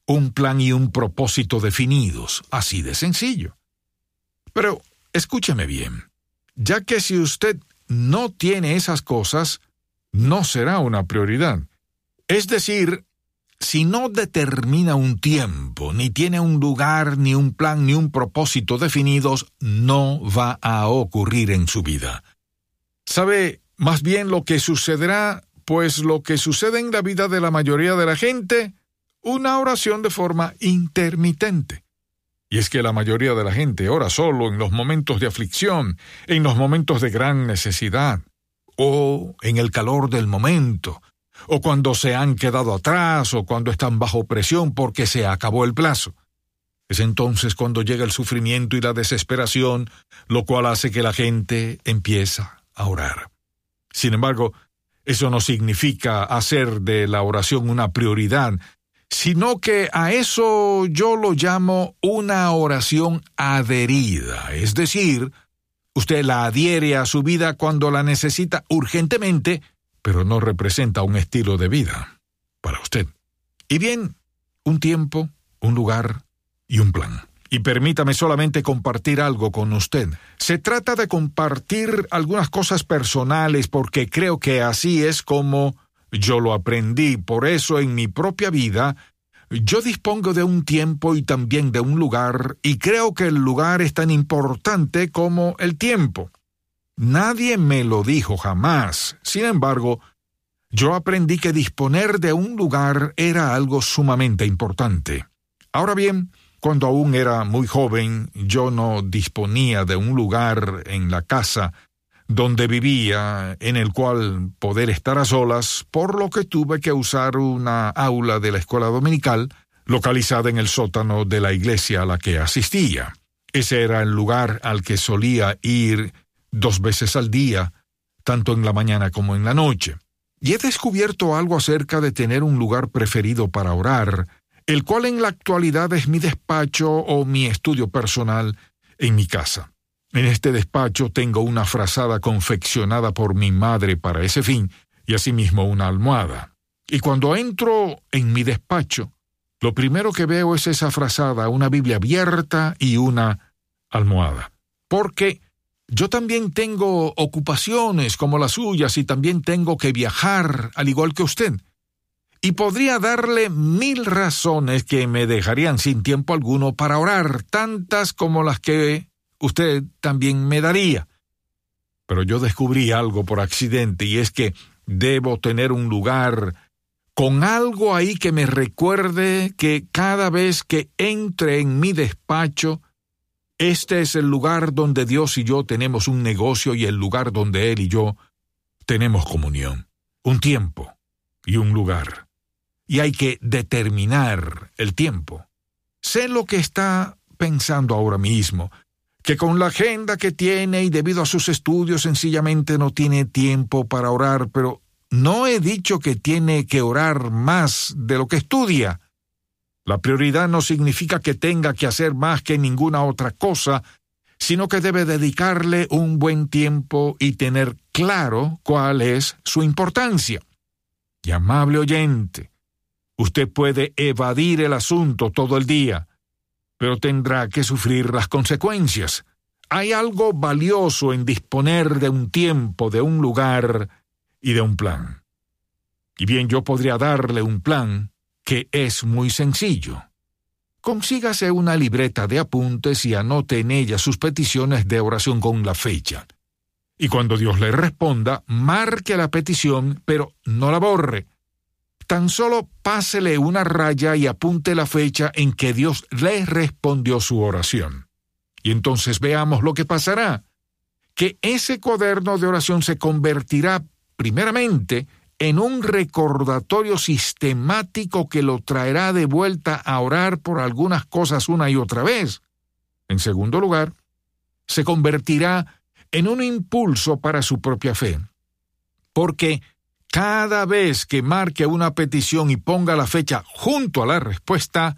un plan y un propósito definidos, así de sencillo. Pero escúcheme bien, ya que si usted no tiene esas cosas, no será una prioridad. Es decir, si no determina un tiempo, ni tiene un lugar, ni un plan, ni un propósito definidos, no va a ocurrir en su vida. ¿Sabe más bien lo que sucederá? Pues lo que sucede en la vida de la mayoría de la gente, una oración de forma intermitente. Y es que la mayoría de la gente ora solo en los momentos de aflicción, en los momentos de gran necesidad, o en el calor del momento, o cuando se han quedado atrás, o cuando están bajo presión porque se acabó el plazo. Es entonces cuando llega el sufrimiento y la desesperación, lo cual hace que la gente empieza a orar. Sin embargo, eso no significa hacer de la oración una prioridad, sino que a eso yo lo llamo una oración adherida. Es decir, usted la adhiere a su vida cuando la necesita urgentemente, pero no representa un estilo de vida para usted. Y bien, un tiempo, un lugar y un plan. Y permítame solamente compartir algo con usted. Se trata de compartir algunas cosas personales porque creo que así es como yo lo aprendí. Por eso en mi propia vida yo dispongo de un tiempo y también de un lugar, y creo que el lugar es tan importante como el tiempo. Nadie me lo dijo jamás. Sin embargo, yo aprendí que disponer de un lugar era algo sumamente importante. Ahora bien, cuando aún era muy joven, yo no disponía de un lugar en la casa donde vivía en el cual poder estar a solas, por lo que tuve que usar una aula de la escuela dominical localizada en el sótano de la iglesia a la que asistía. Ese era el lugar al que solía ir 2 veces al día, tanto en la mañana como en la noche. Y he descubierto algo acerca de tener un lugar preferido para orar, el cual en la actualidad es mi despacho o mi estudio personal en mi casa. En este despacho tengo una frazada confeccionada por mi madre para ese fin, y asimismo una almohada. Y cuando entro en mi despacho, lo primero que veo es esa frazada, una Biblia abierta y una almohada. Porque yo también tengo ocupaciones como las suyas y también tengo que viajar, al igual que usted. Y podría darle 1000 razones que me dejarían sin tiempo alguno para orar, tantas como las que usted también me daría. Pero yo descubrí algo por accidente, y es que debo tener un lugar con algo ahí que me recuerde que cada vez que entre en mi despacho, este es el lugar donde Dios y yo tenemos un negocio y el lugar donde Él y yo tenemos comunión, un tiempo y un lugar. Y hay que determinar el tiempo. Sé lo que está pensando ahora mismo, que con la agenda que tiene y debido a sus estudios sencillamente no tiene tiempo para orar, pero no he dicho que tiene que orar más de lo que estudia. La prioridad no significa que tenga que hacer más que ninguna otra cosa, sino que debe dedicarle un buen tiempo y tener claro cuál es su importancia. Y amable oyente, usted puede evadir el asunto todo el día, pero tendrá que sufrir las consecuencias. Hay algo valioso en disponer de un tiempo, de un lugar y de un plan. Y bien, yo podría darle un plan que es muy sencillo. Consígase una libreta de apuntes y anote en ella sus peticiones de oración con la fecha. Y cuando Dios le responda, marque la petición, pero no la borre. Tan solo pásele una raya y apunte la fecha en que Dios le respondió su oración. Y entonces veamos lo que pasará. Que ese cuaderno de oración se convertirá, primeramente, en un recordatorio sistemático que lo traerá de vuelta a orar por algunas cosas una y otra vez. En segundo lugar, se convertirá en un impulso para su propia fe. Porque cada vez que marque una petición y ponga la fecha junto a la respuesta,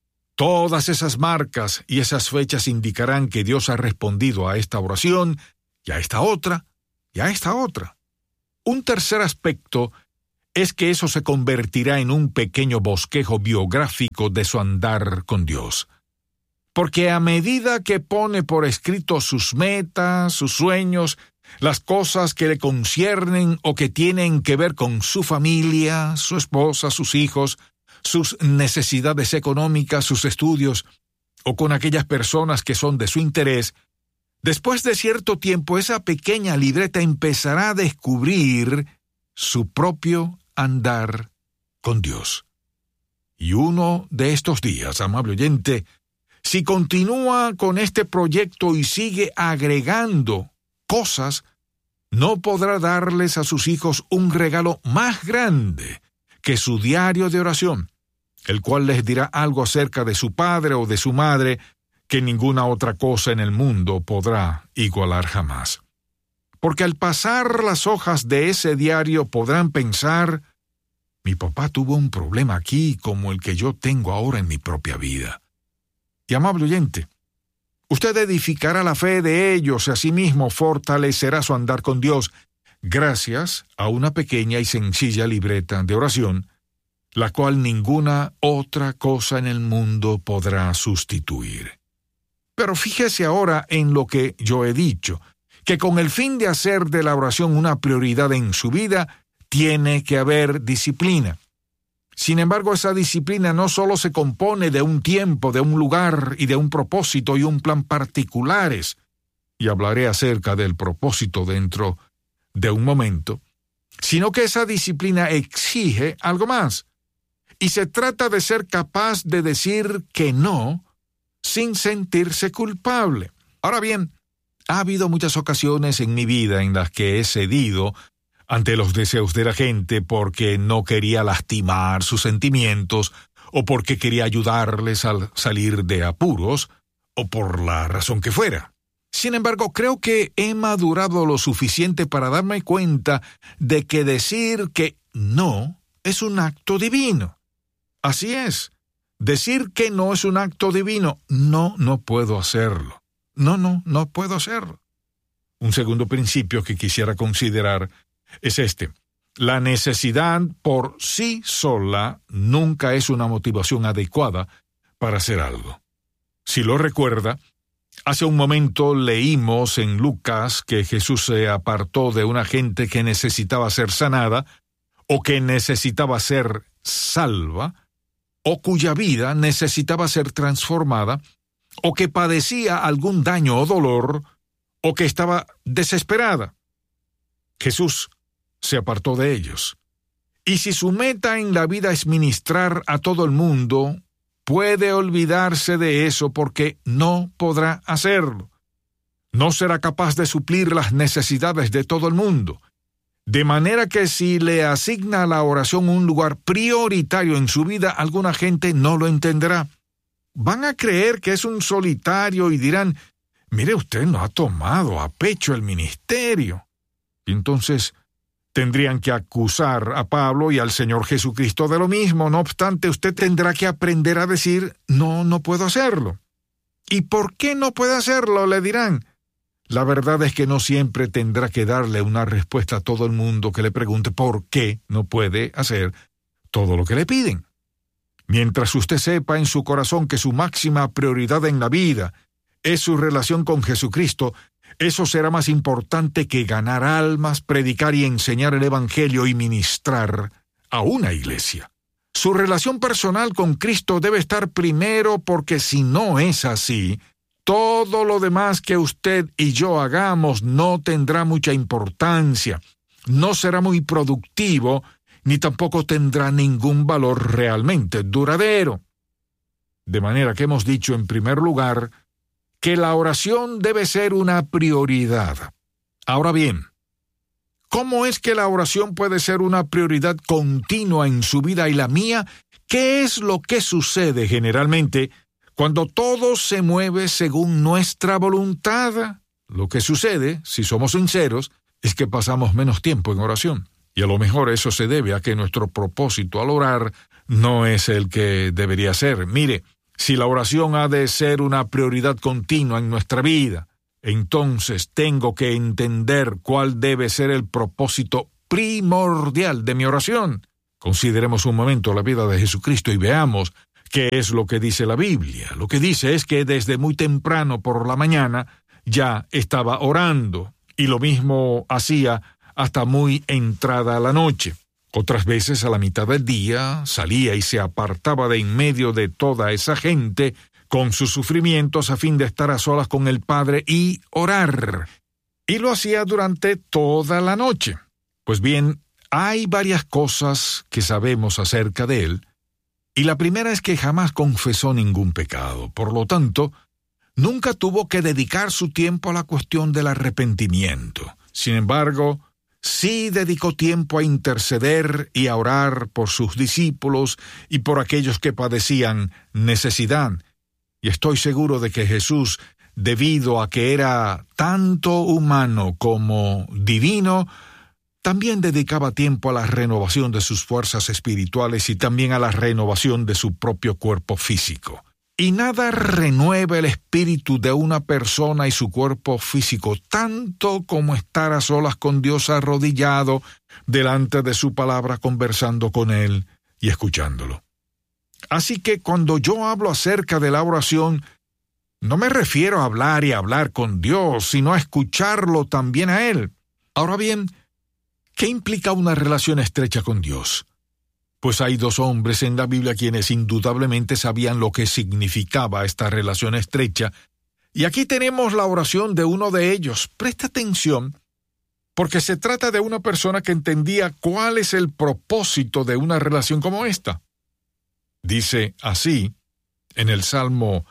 todas esas marcas y esas fechas indicarán que Dios ha respondido a esta oración, y a esta otra, y a esta otra. Un tercer aspecto es que eso se convertirá en un pequeño bosquejo biográfico de su andar con Dios. Porque a medida que pone por escrito sus metas, sus sueños, las cosas que le conciernen o que tienen que ver con su familia, su esposa, sus hijos, sus necesidades económicas, sus estudios, o con aquellas personas que son de su interés, después de cierto tiempo esa pequeña libreta empezará a descubrir su propio andar con Dios. Y uno de estos días, amable oyente, si continúa con este proyecto y sigue agregando cosas, no podrá darles a sus hijos un regalo más grande que su diario de oración, el cual les dirá algo acerca de su padre o de su madre que ninguna otra cosa en el mundo podrá igualar jamás. Porque al pasar las hojas de ese diario podrán pensar: mi papá tuvo un problema aquí como el que yo tengo ahora en mi propia vida. Y amable oyente, usted edificará la fe de ellos y asimismo fortalecerá su andar con Dios gracias a una pequeña y sencilla libreta de oración, la cual ninguna otra cosa en el mundo podrá sustituir. Pero fíjese ahora en lo que yo he dicho, que con el fin de hacer de la oración una prioridad en su vida, tiene que haber disciplina. Sin embargo, esa disciplina no solo se compone de un tiempo, de un lugar y de un propósito y un plan particulares, y hablaré acerca del propósito dentro de un momento, sino que esa disciplina exige algo más. Y se trata de ser capaz de decir que no sin sentirse culpable. Ahora bien, ha habido muchas ocasiones en mi vida en las que he cedido ante los deseos de la gente porque no quería lastimar sus sentimientos o porque quería ayudarles a salir de apuros o por la razón que fuera. Sin embargo, creo que he madurado lo suficiente para darme cuenta de que decir que no es un acto divino. Así es. Decir que no es un acto divino. No puedo hacerlo. No puedo hacerlo. Un segundo principio que quisiera considerar es este: la necesidad por sí sola nunca es una motivación adecuada para hacer algo. Si lo recuerda, hace un momento leímos en Lucas que Jesús se apartó de una gente que necesitaba ser sanada, o que necesitaba ser salva, o cuya vida necesitaba ser transformada, o que padecía algún daño o dolor, o que estaba desesperada. Jesús se apartó de ellos. Y si su meta en la vida es ministrar a todo el mundo, puede olvidarse de eso porque no podrá hacerlo. No será capaz de suplir las necesidades de todo el mundo. De manera que si le asigna a la oración un lugar prioritario en su vida, alguna gente no lo entenderá. Van a creer que es un solitario y dirán: mire, usted no ha tomado a pecho el ministerio. Y entonces tendrían que acusar a Pablo y al Señor Jesucristo de lo mismo. No obstante, usted tendrá que aprender a decir: no puedo hacerlo. ¿Y por qué no puede hacerlo?, le dirán. La verdad es que no siempre tendrá que darle una respuesta a todo el mundo que le pregunte por qué no puede hacer todo lo que le piden. Mientras usted sepa en su corazón que su máxima prioridad en la vida es su relación con Jesucristo, eso será más importante que ganar almas, predicar y enseñar el Evangelio y ministrar a una iglesia. Su relación personal con Cristo debe estar primero, porque si no es así, todo lo demás que usted y yo hagamos no tendrá mucha importancia, no será muy productivo, ni tampoco tendrá ningún valor realmente duradero. De manera que hemos dicho en primer lugar que la oración debe ser una prioridad. Ahora bien, ¿cómo es que la oración puede ser una prioridad continua en su vida y la mía? ¿Qué es lo que sucede generalmente cuando todo se mueve según nuestra voluntad? Lo que sucede, si somos sinceros, es que pasamos menos tiempo en oración. Y a lo mejor eso se debe a que nuestro propósito al orar no es el que debería ser. Mire, si la oración ha de ser una prioridad continua en nuestra vida, entonces tengo que entender cuál debe ser el propósito primordial de mi oración. Consideremos un momento la vida de Jesucristo y veamos qué es lo que dice la Biblia. Lo que dice es que desde muy temprano por la mañana ya estaba orando, y lo mismo hacía hasta muy entrada la noche. Otras veces a la mitad del día salía y se apartaba de en medio de toda esa gente con sus sufrimientos a fin de estar a solas con el Padre y orar. Y lo hacía durante toda la noche. Pues bien, hay varias cosas que sabemos acerca de él, y la primera es que jamás confesó ningún pecado. Por lo tanto, nunca tuvo que dedicar su tiempo a la cuestión del arrepentimiento. Sin embargo, sí dedicó tiempo a interceder y a orar por sus discípulos y por aquellos que padecían necesidad. Y estoy seguro de que Jesús, debido a que era tanto humano como divino, también dedicaba tiempo a la renovación de sus fuerzas espirituales y también a la renovación de su propio cuerpo físico. Y nada renueva el espíritu de una persona y su cuerpo físico tanto como estar a solas con Dios arrodillado delante de su palabra, conversando con Él y escuchándolo. Así que cuando yo hablo acerca de la oración, no me refiero a hablar y hablar con Dios, sino a escucharlo también a Él. Ahora bien, ¿qué implica una relación estrecha con Dios? Pues hay dos hombres en la Biblia quienes indudablemente sabían lo que significaba esta relación estrecha, y aquí tenemos la oración de uno de ellos. Presta atención, porque se trata de una persona que entendía cuál es el propósito de una relación como esta. Dice así, en el Salmo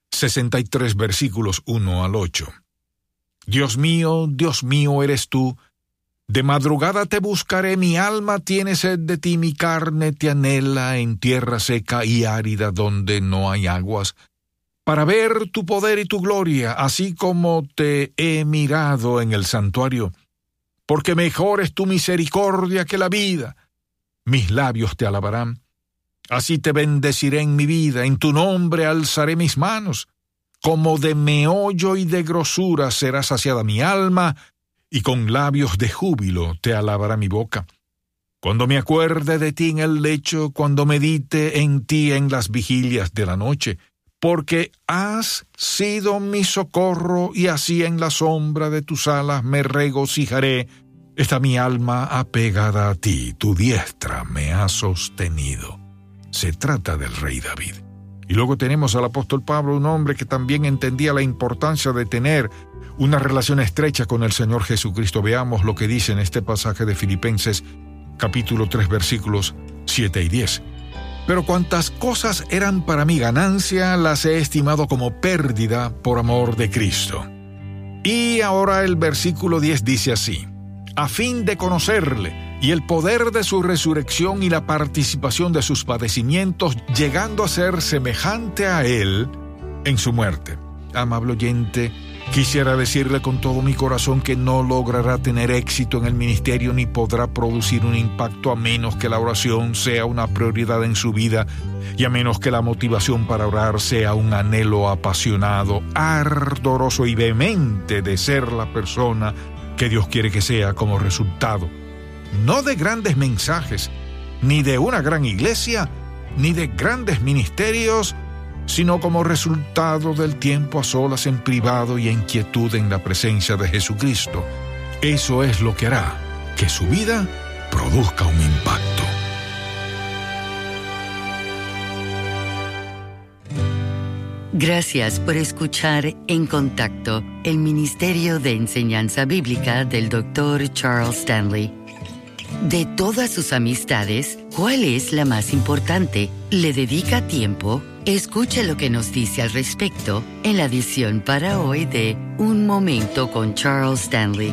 63, versículos 1 al 8. Dios mío, eres tú. De madrugada te buscaré, mi alma tiene sed de ti, mi carne te anhela en tierra seca y árida donde no hay aguas, para ver tu poder y tu gloria, así como te he mirado en el santuario. Porque mejor es tu misericordia que la vida. Mis labios te alabarán. Así te bendeciré en mi vida, en tu nombre alzaré mis manos. Como de meollo y de grosura será saciada mi alma, y con labios de júbilo te alabará mi boca. Cuando me acuerde de ti en el lecho, cuando medite en ti en las vigilias de la noche, porque has sido mi socorro, y así en la sombra de tus alas me regocijaré. Está mi alma apegada a ti, tu diestra me ha sostenido. Se trata del rey David. Y luego tenemos al apóstol Pablo, un hombre que también entendía la importancia de tener una relación estrecha con el Señor Jesucristo. Veamos lo que dice en este pasaje de Filipenses, capítulo 3, versículos 7 y 10. Pero cuantas cosas eran para mi ganancia, las he estimado como pérdida por amor de Cristo. Y ahora el versículo 10 dice así: a fin de conocerle y el poder de su resurrección y la participación de sus padecimientos, llegando a ser semejante a Él en su muerte. Amable oyente, quisiera decirle con todo mi corazón que no logrará tener éxito en el ministerio ni podrá producir un impacto a menos que la oración sea una prioridad en su vida y a menos que la motivación para orar sea un anhelo apasionado, ardoroso y vehemente de ser la persona que Dios quiere que sea como resultado. No de grandes mensajes, ni de una gran iglesia, ni de grandes ministerios, sino como resultado del tiempo a solas en privado y en quietud en la presencia de Jesucristo. Eso es lo que hará que su vida produzca un impacto. Gracias por escuchar En Contacto, el Ministerio de Enseñanza Bíblica del Dr. Charles Stanley. De todas sus amistades, ¿cuál es la más importante? ¿Le dedica tiempo? Escuche lo que nos dice al respecto en la edición para hoy de Un Momento con Charles Stanley.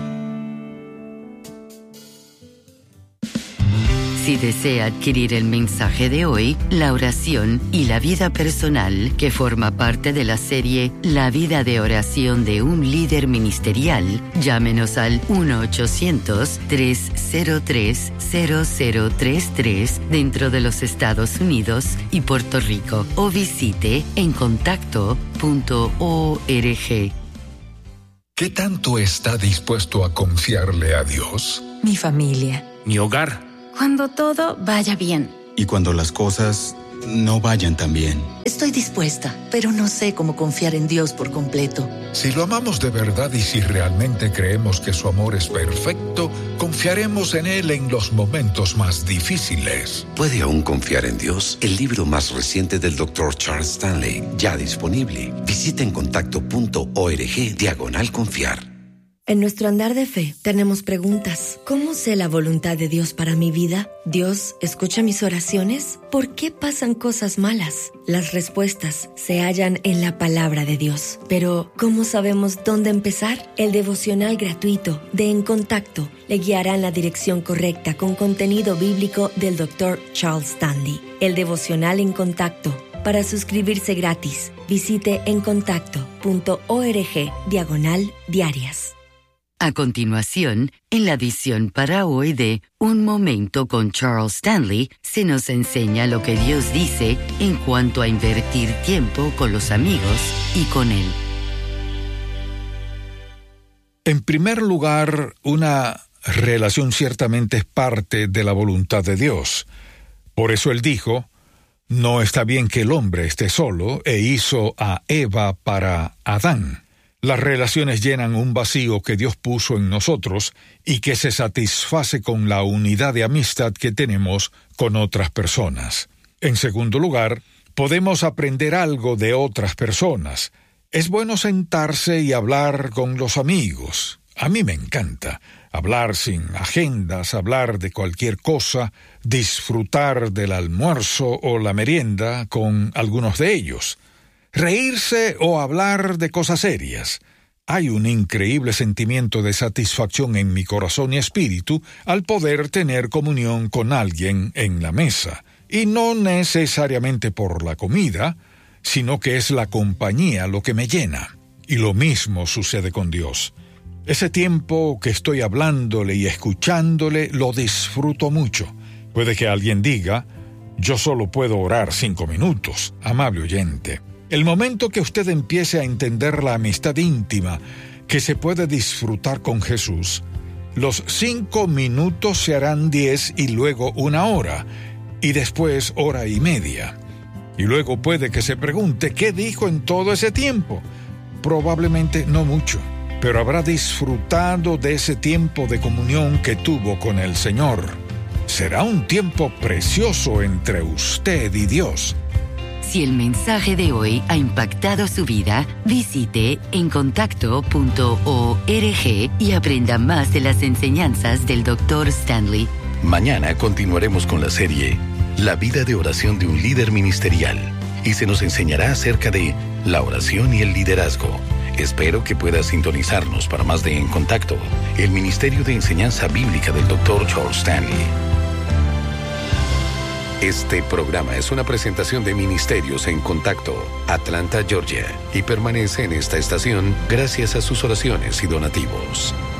Si desea adquirir el mensaje de hoy, la oración y la vida personal, que forma parte de la serie La vida de oración de un líder ministerial, llámenos al 1-800-303-0033 dentro de los Estados Unidos y Puerto Rico, o visite encontacto.org. ¿Qué tanto está dispuesto a confiarle a Dios? Mi familia. Mi hogar. Cuando todo vaya bien. Y cuando las cosas no vayan tan bien. Estoy dispuesta, pero no sé cómo confiar en Dios por completo. Si lo amamos de verdad y si realmente creemos que su amor es perfecto, confiaremos en Él en los momentos más difíciles. ¿Puede aún confiar en Dios? El libro más reciente del Dr. Charles Stanley, ya disponible. Visita encontacto.org/confiar. En nuestro andar de fe tenemos preguntas. ¿Cómo sé la voluntad de Dios para mi vida? ¿Dios escucha mis oraciones? ¿Por qué pasan cosas malas? Las respuestas se hallan en la palabra de Dios. Pero, ¿cómo sabemos dónde empezar? El devocional gratuito de En Contacto le guiará en la dirección correcta con contenido bíblico del Dr. Charles Stanley. El devocional En Contacto. Para suscribirse gratis, visite encontacto.org/diarias. A continuación, en la edición para hoy de Un Momento con Charles Stanley, se nos enseña lo que Dios dice en cuanto a invertir tiempo con los amigos y con Él. En primer lugar, una relación ciertamente es parte de la voluntad de Dios. Por eso Él dijo, no está bien que el hombre esté solo, e hizo a Eva para Adán. Las relaciones llenan un vacío que Dios puso en nosotros y que se satisface con la unidad de amistad que tenemos con otras personas. En segundo lugar, podemos aprender algo de otras personas. Es bueno sentarse y hablar con los amigos. A mí me encanta hablar sin agendas, hablar de cualquier cosa, disfrutar del almuerzo o la merienda con algunos de ellos. Reírse o hablar de cosas serias. Hay un increíble sentimiento de satisfacción en mi corazón y espíritu al poder tener comunión con alguien en la mesa. Y no necesariamente por la comida, sino que es la compañía lo que me llena. Y lo mismo sucede con Dios. Ese tiempo que estoy hablándole y escuchándole lo disfruto mucho. Puede que alguien diga, yo solo puedo orar 5 minutos, amable oyente. El momento que usted empiece a entender la amistad íntima que se puede disfrutar con Jesús, los 5 minutos se harán 10 y luego 1 hora, y después 1 hora y media. Y luego puede que se pregunte, ¿qué dijo en todo ese tiempo? Probablemente no mucho, pero habrá disfrutado de ese tiempo de comunión que tuvo con el Señor. Será un tiempo precioso entre usted y Dios. Si el mensaje de hoy ha impactado su vida, visite encontacto.org y aprenda más de las enseñanzas del Dr. Stanley. Mañana continuaremos con la serie La vida de oración de un líder ministerial y se nos enseñará acerca de la oración y el liderazgo. Espero que pueda sintonizarnos para más de En Contacto, el Ministerio de Enseñanza Bíblica del Dr. Charles Stanley. Este programa es una presentación de Ministerios en Contacto, Atlanta, Georgia, y permanece en esta estación gracias a sus oraciones y donativos.